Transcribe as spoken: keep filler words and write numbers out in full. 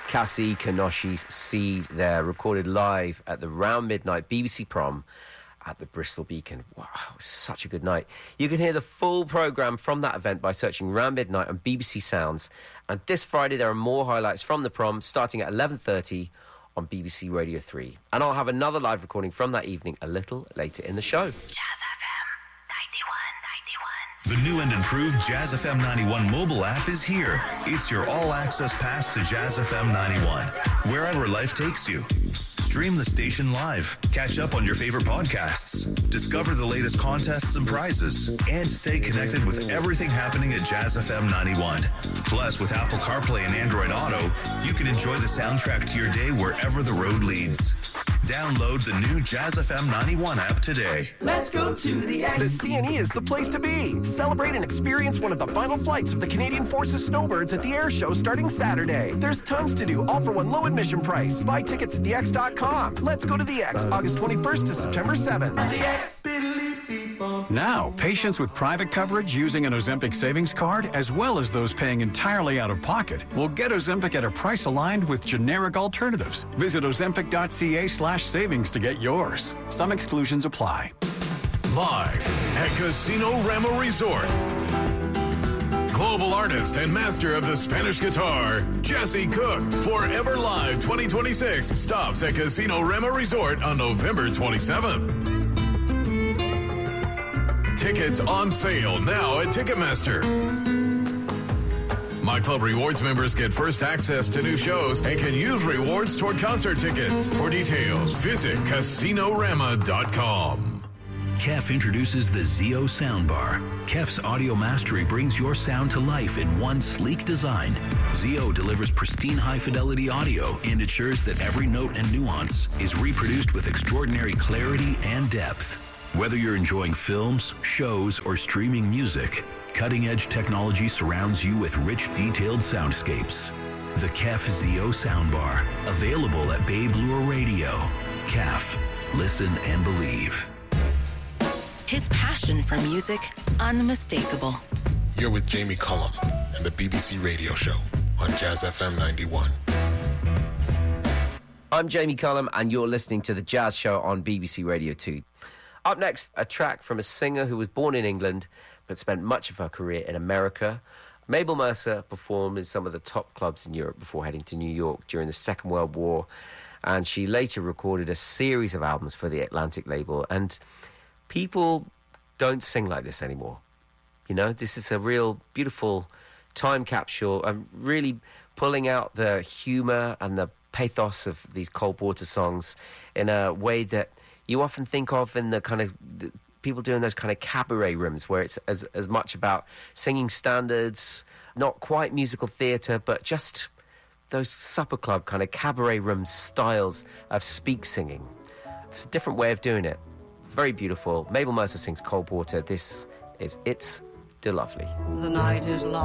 Cassie Kenoshi's Seed there, recorded live at the Round Midnight B B C Prom at the Bristol Beacon. Wow, it was such a good night. You can hear the full programme from that event by searching Round Midnight on B B C Sounds. And this Friday there are more highlights from the prom starting at eleven thirty on B B C Radio three. And I'll have another live recording from that evening a little later in the show. Jazz F M ninety-one ninety-one. The new and improved Jazz F M ninety-one mobile app is here. It's your all-access pass to Jazz F M ninety-one, wherever life takes you. Stream the station live, catch up on your favorite podcasts, discover the latest contests and prizes, and stay connected with everything happening at Jazz F M ninety-one. Plus, with Apple CarPlay and Android Auto, you can enjoy the soundtrack to your day wherever the road leads. Download the new Jazz F M ninety-one app today. Let's go to the X. The C N E is the place to be. Celebrate and experience one of the final flights of the Canadian Forces Snowbirds at the air show starting Saturday. There's tons to do, all for one low admission price. Buy tickets at the x dot com. Let's go to the X, August twenty-first to September seventh. The X. Now, patients with private coverage using an Ozempic savings card, as well as those paying entirely out of pocket, will get Ozempic at a price aligned with generic alternatives. Visit ozempic dot c a slash savings to get yours. Some exclusions apply. Live at Casino Rama Resort. Global artist and master of the Spanish guitar, Jesse Cook, Forever Live twenty twenty-six stops at Casino Rama Resort on November twenty-seventh. Tickets on sale now at Ticketmaster. My Club Rewards members get first access to new shows and can use rewards toward concert tickets. For details, visit casino rama dot com. K E F introduces the Zeo Soundbar. K E F's audio mastery brings your sound to life in one sleek design. Zeo delivers pristine high-fidelity audio and ensures that every note and nuance is reproduced with extraordinary clarity and depth. Whether you're enjoying films, shows, or streaming music, cutting-edge technology surrounds you with rich, detailed soundscapes. The K E F Zeo Soundbar, available at Babe Lure Radio. K E F. Listen and believe. His passion for music, unmistakable. You're with Jamie Cullum and the B B C Radio Show on Jazz F M ninety-one. I'm Jamie Cullum, and you're listening to The Jazz Show on B B C Radio two. Up next, a track from a singer who was born in England but spent much of her career in America. Mabel Mercer performed in some of the top clubs in Europe before heading to New York during the Second World War, and she later recorded a series of albums for the Atlantic label. And people don't sing like this anymore. You know, this is a real beautiful time capsule. I'm really pulling out the humour and the pathos of these Cold Water songs in a way that you often think of in the kind of the people doing those kind of cabaret rooms where it's as, as much about singing standards, not quite musical theatre, but just those supper club kind of cabaret room styles of speak singing. It's a different way of doing it. Very beautiful. Mabel Mercer sings Cold Water. This is It's De Lovely. The night is long.